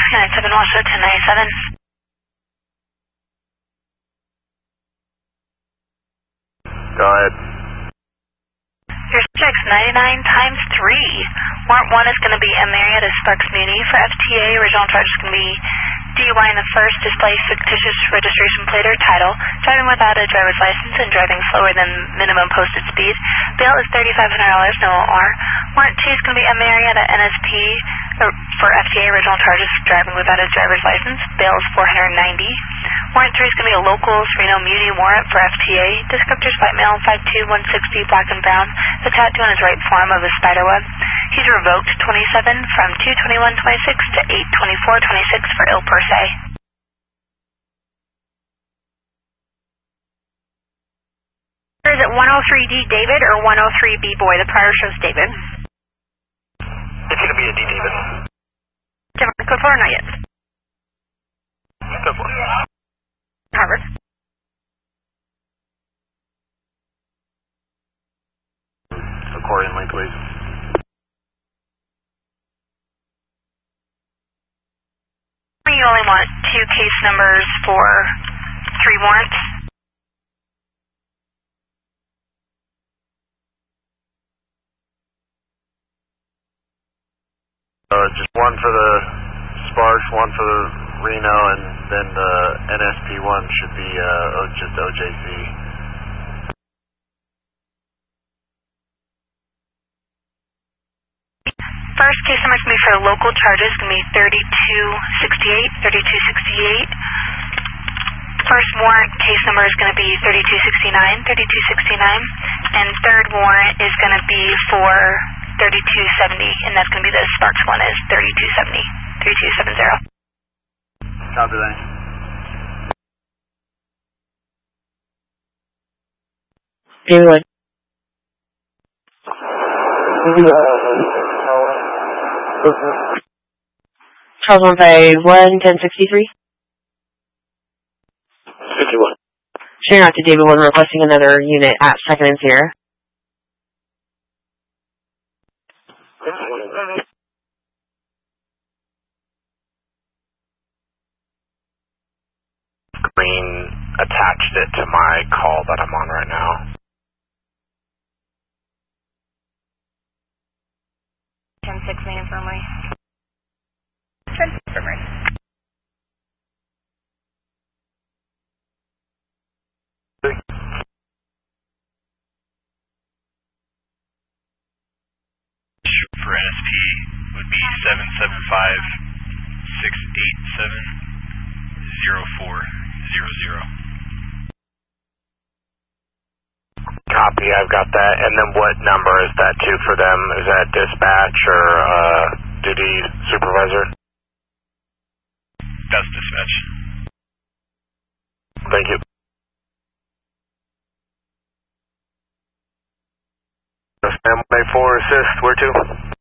United 7 Washington 1097. Go ahead. Your subject's 99 times 3. Warrant 1 is going to be M. Marietta Sparks Muni. For FTA, original charge is going to be DUI in the first, display fictitious registration plate or title, driving without a driver's license, and driving slower than minimum posted speed. Bail is $3,500, no OR. Warrant 2 is going to be M. Marietta NSP. For FTA, original charges, driving without a driver's license. Bail is $490. Warrant 3 is going to be a locals Reno Muni warrant for FTA. Descriptors white male, 5'2", 160, black and brown. The tattoo on his right forearm of a spider web. He's revoked 27 from 2/21/26 to 8/24/26 for ill per se. Is it 103D David or 103B Boy? The prior shows David. It's going to be a D, David. Code 4 or not yet? Code 4. Harvard. Accordingly, please. You only want 2 case numbers for 3 warrants? Just one for the Sparks, one for the Reno, and then the NSP one should be just OJC. First case number is going to be for local charges, going to be 3268. First warrant case number is going to be 3269. And third warrant is going to be for 3270, and that's going to be the Sparks one is 3270. Copy that. David. Charles 151, 1063. 51. Sharing out to David 1, requesting another unit at 2nd and Sierra. Green attached it to my call that I'm on right now. 10-6 main infirmary. 10 infirmary. For NSP would be 775-687-0400. Copy, I've got that. And then what number is that to for them? Is that dispatch or duty supervisor? That's dispatch. Thank you. Standby 4 assist, where to?